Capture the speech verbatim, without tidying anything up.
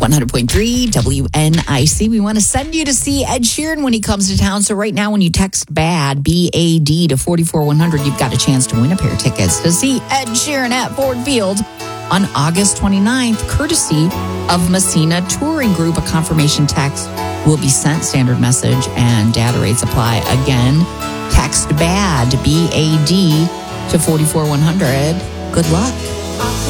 one hundred point three W N I C. We want to send you to see Ed Sheeran when he comes to town. So right now when you text BAD, B A D, to four four one hundred, you've got a chance to win a pair of tickets to see Ed Sheeran at Ford Field on August twenty-ninth, courtesy of Messina Touring Group. A confirmation text will be sent, standard message, and data rates apply. Again, text BAD, B A D, to four four one hundred. Good luck.